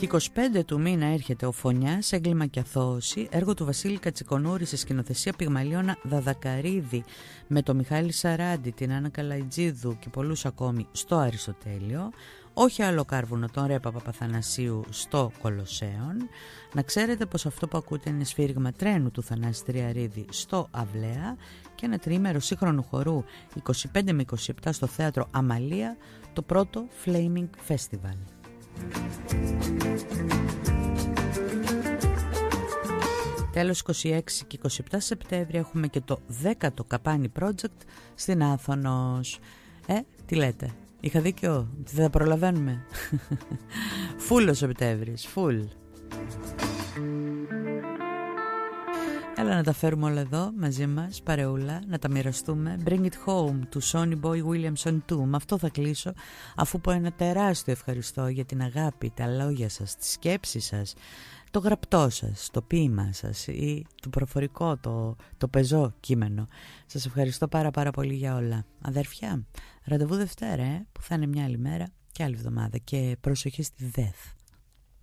Και 25 του μήνα έρχεται ο Φωνιάς, έγκλημα και αθώωση, έργο του Βασίλη Κατσικονούρη σε σκηνοθεσία Πυγμαλίωνα Δαδακαρίδη, με τον Μιχάλη Σαράντη, την Άννα Καλαϊτζίδου και πολλούς ακόμη στο Αριστοτέλειο. Όχι άλλο κάρβουνο, τον Ρέπα Παπαθανασίου στο Κολοσσέον. Να ξέρετε πως αυτό που ακούτε είναι σφύριγμα τρένου του Θανάση Τριαρίδη στο Αυλαία και ένα τριήμερο σύγχρονου χορού 25 με 27 στο θέατρο Αμαλία, το πρώτο Flaming Festival. Τέλος 26 και 27 Σεπτέμβρη έχουμε και το 10ο Καπάνι Project στην Άθωνος. Τι λέτε, είχα δίκιο, δεν θα προλαβαίνουμε? Φουλ ο Σεπτέμβρης, φουλ. Έλα να τα φέρουμε όλα εδώ μαζί μας, παρεούλα, να τα μοιραστούμε. Bring it home του Sonny Boy Williamson 2. Με αυτό θα κλείσω, αφού πω ένα τεράστιο ευχαριστώ για την αγάπη, τα λόγια σας, τη σκέψη σας, το γραπτό σας, το ποίημα σας ή το προφορικό, το πεζό κείμενο. Σας ευχαριστώ πάρα πολύ για όλα. Αδέρφια, ραντεβού Δευτέρα, που θα είναι μια άλλη μέρα και άλλη εβδομάδα, και προσοχή στη ΔΕΘ.